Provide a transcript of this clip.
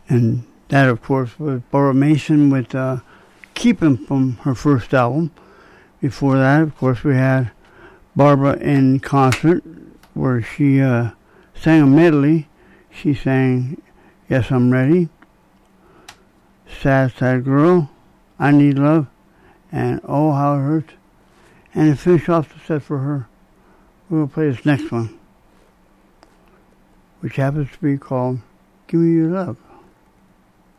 And that, of course, was Barbara Mason with Keep 'Em from her first album. Before that, of course, we had Barbara in concert, where she sang a medley. She sang Yes, I'm Ready, Sad, Sad Girl, I Need Love, and Oh, How It Hurts. And to finish off the set for her, we're going to play this next one, which happens to be called Give Me Your Love.